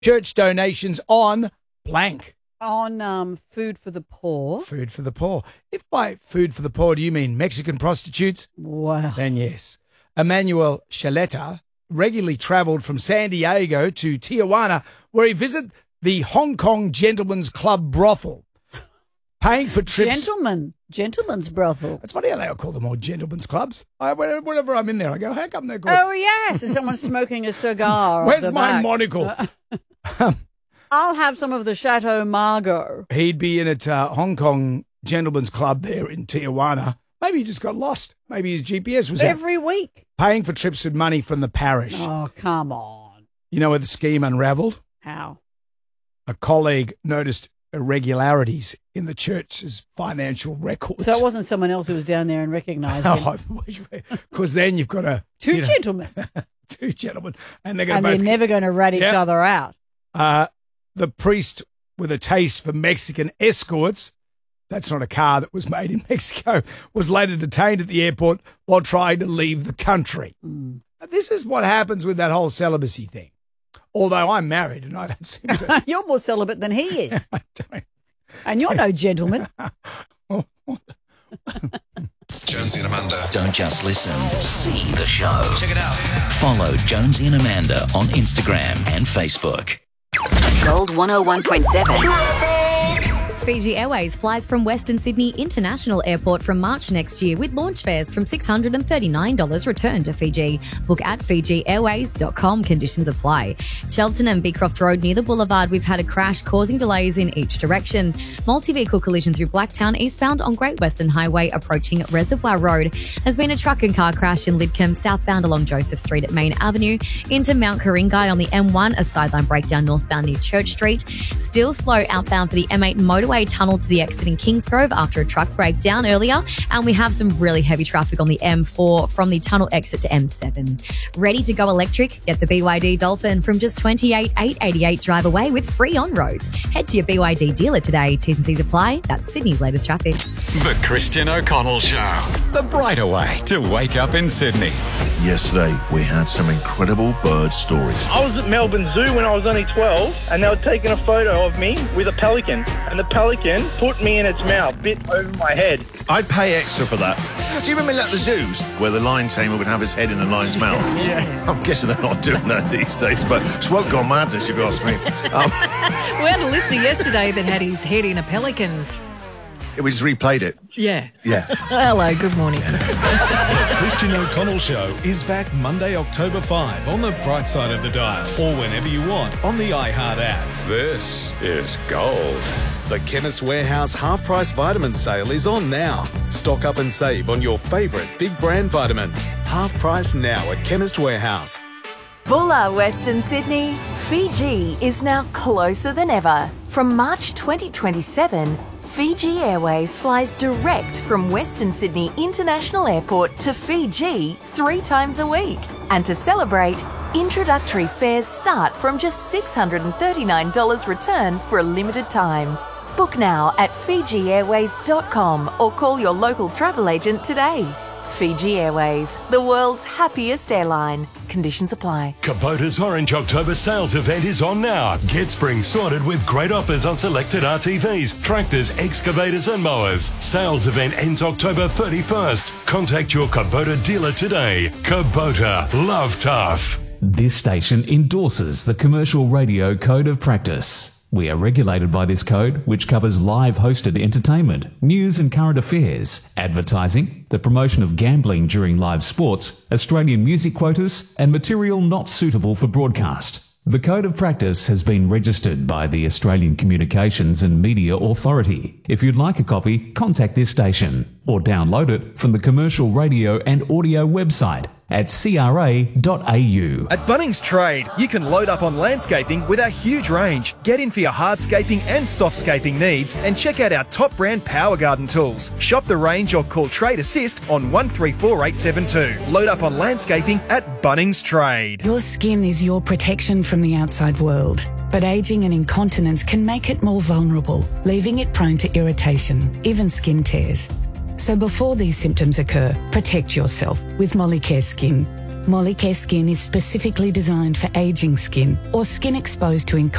church donations on blank. On food for the poor. Food for the poor. If by food for the poor do you mean Mexican prostitutes, Wow. then yes. Emmanuel Shaleta regularly travelled from San Diego to Tijuana, where he visited the Hong Kong Gentlemen's Club brothel, paying for trips. Gentlemen's brothel. It's funny how they all call them all gentlemen's clubs. Whenever I'm in there, I go, how come they're called? Oh, yes. And someone's smoking a cigar. Where's at the my back. monocle? I'll have some of the Chateau Margaux. He'd be in at Hong Kong Gentlemen's Club there in Tijuana. Maybe he just got lost. Maybe his GPS was out. Every week. Paying for trips with money from the parish. Oh, come on. You know where the scheme unravelled? How? A colleague noticed irregularities in the church's financial records. So it wasn't someone else who was down there and recognised him. Because then you've got Two gentlemen. two gentlemen. And they're going And to they're never going to rat each other out. The priest with a taste for Mexican escorts, that's not a car that was made in Mexico, was later detained at the airport while trying to leave the country. Mm. This is what happens with that whole celibacy thing. Although I'm married and I don't seem to. You're more celibate than he is. I don't. And you're no gentleman. Jonesy and Amanda. Don't just listen, see the show. Check it out. Follow Jonesy and Amanda on Instagram and Facebook. Gold 101.7. Fiji Airways flies from Western Sydney International Airport from March next year with launch fares from $639 return to Fiji. Book at FijiAirways.com. Conditions apply. Shelton and Beecroft Road near the boulevard, we've had a crash causing delays in each direction. Multi-vehicle collision through Blacktown eastbound on Great Western Highway approaching Reservoir Road. There's been a truck and car crash in Lidcombe southbound along Joseph Street at Main Avenue into Mount Ku-ring-gai on the M1, a sideline breakdown northbound near Church Street. Still slow outbound for the M8 motorway tunnel to the exit in Kingsgrove after a truck breakdown earlier, and we have some really heavy traffic on the M4 from the tunnel exit to M7. Ready to go electric? Get the BYD Dolphin from just $28,888 drive away with free on-roads. Head to your BYD dealer today. T's and C's apply. That's Sydney's latest traffic. The Christian O'Connell Show. The brighter way to wake up in Sydney. Yesterday, we had some incredible bird stories. I was at Melbourne Zoo when I was only 12, and they were taking a photo of me with a pelican, and the pelican put me in its mouth, bit over my head. I'd pay extra for that. Do you remember at the zoos where the lion tamer would have his head in the lion's mouth? Yeah. I'm guessing they're not doing that these days, but it's well gone madness, if you ask me. We had a listener yesterday that had his head in a pelican's. We just replayed it. Yeah. Yeah. Hello, good morning. The Christian O'Connell Show is back Monday, October 5 on the bright side of the dial or whenever you want on the iHeart app. This is gold. The Chemist Warehouse half-price vitamin sale is on now. Stock up and save on your favourite big brand vitamins. Half price now at Chemist Warehouse. Bulla, Western Sydney. Fiji is now closer than ever. From March 2027, Fiji Airways flies direct from Western Sydney International Airport to Fiji 3 times a week. And to celebrate, introductory fares start from just $639 return for a limited time. Book now at FijiAirways.com or call your local travel agent today. Fiji Airways, the world's happiest airline. Conditions apply. Kubota's Orange October sales event is on now. Get spring sorted with great offers on selected RTVs, tractors, excavators and mowers. Sales event ends October 31st. Contact your Kubota dealer today. Kubota, love tough. This station endorses the Commercial Radio Code of Practice. We are regulated by this code, which covers live hosted entertainment, news and current affairs, advertising, the promotion of gambling during live sports, Australian music quotas, and material not suitable for broadcast. The Code of Practice has been registered by the Australian Communications and Media Authority. If you'd like a copy, contact this station or download it from the Commercial Radio and Audio website at cra.au. At Bunnings Trade, you can load up on landscaping with our huge range. Get in for your hardscaping and softscaping needs and check out our top brand Power Garden tools. Shop the range or call Trade Assist on 134872. Load up on landscaping at Bunnings Trade. Your skin is your protection from the outside world, but ageing and incontinence can make it more vulnerable, leaving it prone to irritation, even skin tears. So before these symptoms occur, protect yourself with Molicare Skin. Molicare Skin is specifically designed for aging skin or skin exposed to